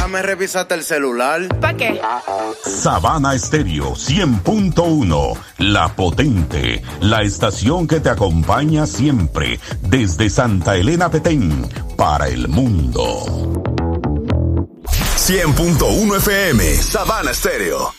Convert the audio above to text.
Ya me revisaste el celular. ¿Para qué? Sabana Estéreo 100.1, La Potente, la estación que te acompaña siempre, desde Santa Elena Petén, para el mundo. 100.1 FM, Sabana Estéreo.